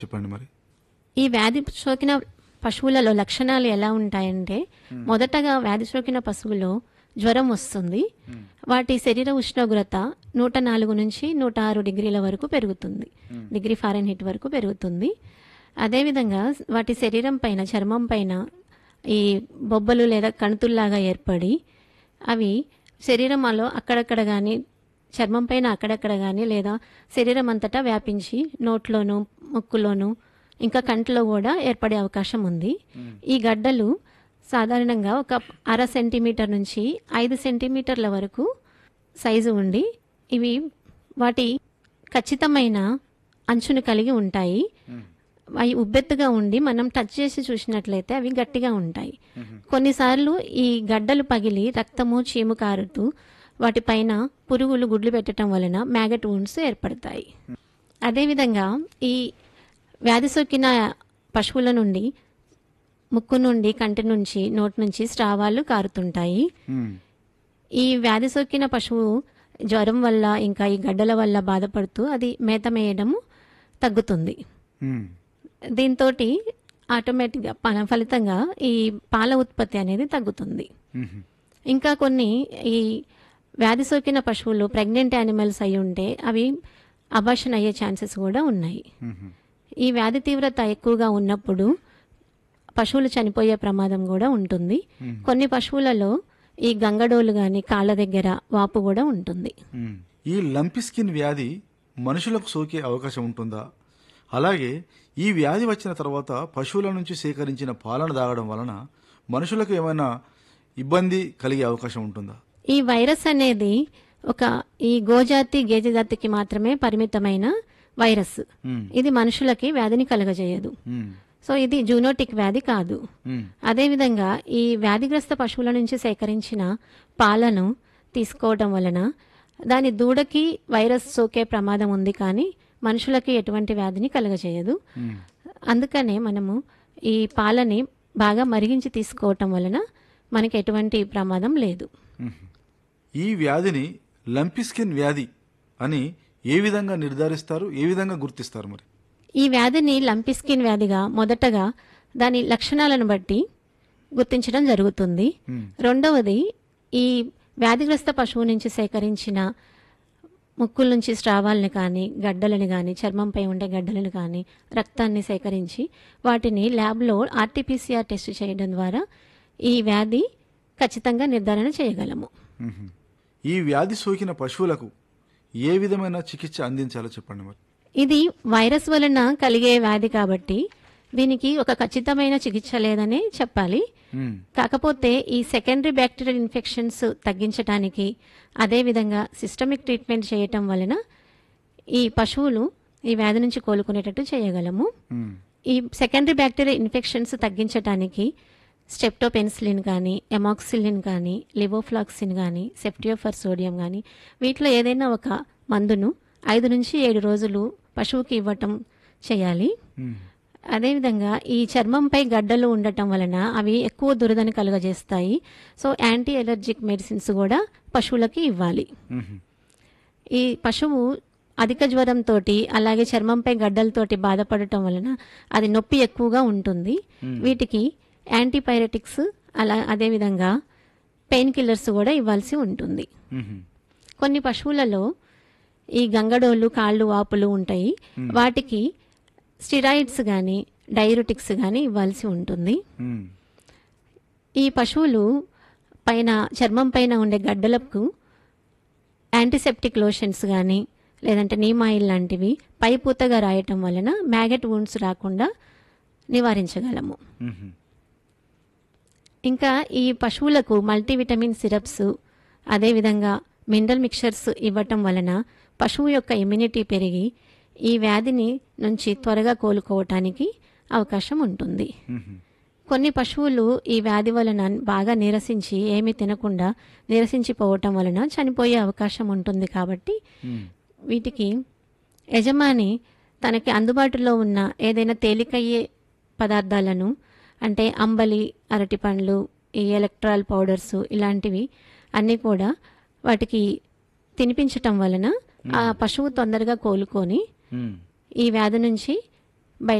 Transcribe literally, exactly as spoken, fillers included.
చెప్పండి మరి. ఈ వ్యాధి సోకిన పశువులలో లక్షణాలు ఎలా ఉంటాయంటే, మొదటగా వ్యాధి సోకిన పశువులో జ్వరం వస్తుంది. వాటి శరీర ఉష్ణోగ్రత నూట నాలుగు నుంచి నూట ఆరు డిగ్రీల వరకు పెరుగుతుంది, డిగ్రీ ఫారెన్హీట్ వరకు పెరుగుతుంది. అదేవిధంగా వాటి శరీరం పైన, చర్మం పైన ఈ బొబ్బలు లేదా కణుతుల్లాగా ఏర్పడి అవి శరీరంలో అక్కడక్కడ కానీ, చర్మం పైన అక్కడక్కడ కానీ లేదా శరీరం అంతటా వ్యాపించి నోట్లోనూ, ముక్కులోనూ, ఇంకా కంటిలో కూడా ఏర్పడే అవకాశం ఉంది. ఈ గడ్డలు సాధారణంగా ఒక అర సెంటీమీటర్ నుంచి ఐదు సెంటీమీటర్ల వరకు సైజు ఉండి ఇవి వాటి ఖచ్చితమైన అంచును కలిగి ఉంటాయి. అవి ఉబ్బెత్తుగా ఉండి మనం టచ్ చేసి చూసినట్లయితే అవి గట్టిగా ఉంటాయి. కొన్నిసార్లు ఈ గడ్డలు పగిలి రక్తము, చీము కారుతూ వాటిపైన పురుగులు గుడ్లు పెట్టడం వలన మ్యాగట్ వూండ్స్ ఏర్పడతాయి. అదేవిధంగా ఈ వ్యాధి సోకిన పశువుల నుండి ముక్కు నుండి, కంటి నుంచి, నోటి నుంచి స్రావాలు కారుతుంటాయి. ఈ వ్యాధి సోకిన పశువు జ్వరం వల్ల ఇంకా ఈ గడ్డల వల్ల బాధపడుతూ అది మేత మేయడము తగ్గుతుంది. దీంతో ఆటోమేటిక్గా ఫలితంగా ఈ పాల ఉత్పత్తి అనేది తగ్గుతుంది. ఇంకా కొన్ని ఈ వ్యాధి సోకిన పశువులు ప్రెగ్నెంట్ యానిమల్స్ అయి ఉంటే అవి అబార్షన్ అయ్యే ఛాన్సెస్ కూడా ఉన్నాయి. ఈ వ్యాధి తీవ్రత ఎక్కువగా ఉన్నప్పుడు పశువులు చనిపోయే ప్రమాదం కూడా ఉంటుంది. కొన్ని పశువులలో ఈ గంగడోలు కానీ కాళ్ళ దగ్గర వాపు కూడా ఉంటుంది. ఈ లంపీ స్కిన్ వ్యాధి మనుషులకు సోకే అవకాశం ఉంటుందా? అలాగే ఈ వ్యాధి వచ్చిన తర్వాత పశువుల నుంచి సేకరించిన పాలను తాగడం వలన మనుషులకు ఏమైనా ఇబ్బంది కలిగే అవకాశం ఉంటుందా? ఈ వైరస్ అనేది ఒక ఈ గోజాతి, గేదె జాతికి మాత్రమే పరిమితమైన వైరస్. ఇది మనుషులకి వ్యాధిని కలగజేయదు. సో ఇది జూనోటిక్ వ్యాధి కాదు. అదేవిధంగా ఈ వ్యాధిగ్రస్త పశువుల నుంచి సేకరించిన పాలను తీసుకోవడం వలన దాని దూడకి వైరస్ సోకే ప్రమాదం ఉంది, కానీ మనుషులకి ఎటువంటి వ్యాధిని కలగజేయదు. అందుకనే మనము ఈ పాలని బాగా మరిగించి తీసుకోవటం వలన మనకి ఎటువంటి ప్రమాదం లేదు. ఈ వ్యాధిని లంపీ స్కిన్ వ్యాధి అని ఏ విధంగా నిర్ధారిస్తారు, ఏ విధంగా గుర్తిస్తారు? మరి ఈ వ్యాధిని లంపీ స్కిన్ వ్యాధిగా మొదటగా దాని లక్షణాలను బట్టి గుర్తించడం జరుగుతుంది. రెండవది, ఈ వ్యాధిగ్రస్త పశువు నుంచి సేకరించిన ముక్కుల నుంచి స్రావాలని కానీ, గడ్డలని కానీ, చర్మంపై ఉండే గడ్డలను కానీ, రక్తాన్ని సేకరించి వాటిని ల్యాబ్లో ఆర్టీపీసీఆర్ టెస్ట్ చేయడం ద్వారా ఈ వ్యాధి ఖచ్చితంగా నిర్ధారణ చేయగలము. ఈ వ్యాధి సోకిన పశువులకు ఏ విధమైన చికిత్స అందించాలో చెప్పండి. మరి ఇది వైరస్ వలన కలిగే వ్యాధి కాబట్టి దీనికి ఒక ఖచ్చితమైన చికిత్స లేదనే చెప్పాలి. కాకపోతే ఈ సెకండరీ బ్యాక్టీరియల్ ఇన్ఫెక్షన్స్ తగ్గించడానికి, అదేవిధంగా సిస్టమిక్ ట్రీట్మెంట్ చేయటం వలన ఈ పశువులు ఈ వ్యాధి నుంచి కోలుకునేటట్టు చేయగలము. ఈ సెకండరీ బ్యాక్టీరియల్ ఇన్ఫెక్షన్స్ తగ్గించడానికి స్టెప్టోపెన్సిలిన్ కానీ, ఎమాక్సిలిన్ కానీ, లివోఫ్లాక్సిన్ కానీ, సెఫ్టియోఫర్ సోడియం కానీ వీటిలో ఏదైనా ఒక మందును ఐదు నుంచి ఏడు రోజులు పశువుకి ఇవ్వటం చేయాలి. అదేవిధంగా ఈ చర్మంపై గడ్డలు ఉండటం వలన అవి ఎక్కువ దురదను కలుగజేస్తాయి. సో యాంటీ ఎలర్జిక్ మెడిసిన్స్ కూడా పశువులకి ఇవ్వాలి. ఈ పశువు అధిక జ్వరంతో అలాగే చర్మంపై గడ్డలతోటి బాధపడటం వలన అది నొప్పి ఎక్కువగా ఉంటుంది. వీటికి యాంటీపైరెటిక్స్ అలా అదేవిధంగా పెయిన్ కిల్లర్స్ కూడా ఇవ్వాల్సి ఉంటుంది. కొన్ని పశువులలో ఈ గంగడోళ్ళు, కాళ్ళు వాపులు ఉంటాయి. వాటికి స్టిరాయిడ్స్ కానీ, డైయూరిటిక్స్ కానీ ఇవ్వాల్సి ఉంటుంది. ఈ పశువులు పైన, చర్మం పైన ఉండే గడ్డలకు యాంటీసెప్టిక్ లోషన్స్ కానీ లేదంటే నీమ్ ఆయిల్ లాంటివి పై పూతగా రాయటం వలన మ్యాగట్ వూండ్స్ రాకుండా నివారించగలము. ఇంకా ఈ పశువులకు మల్టీవిటమిన్ సిరప్స్, అదేవిధంగా మినరల్ మిక్చర్స్ ఇవ్వటం వలన పశువు యొక్క ఇమ్యూనిటీ పెరిగి ఈ వ్యాధిని నుంచి త్వరగా కోలుకోవటానికి అవకాశం ఉంటుంది. కొన్ని పశువులు ఈ వ్యాధి వలన బాగా నీరసించి ఏమీ తినకుండా నీరసించిపోవటం వలన చనిపోయే అవకాశం ఉంటుంది. కాబట్టి వీటికి యజమాని తనకి అందుబాటులో ఉన్న ఏదైనా తేలికయ్యే పదార్థాలను, అంటే అంబలి, అరటి పండ్లు, ఈ ఎలక్ట్రాల్ పౌడర్స్ ఇలాంటివి అన్నీ కూడా వాటికి తినిపించటం వలన ఆ పశువు తొందరగా కోలుకొని ఈ వ్యాధి నుంచి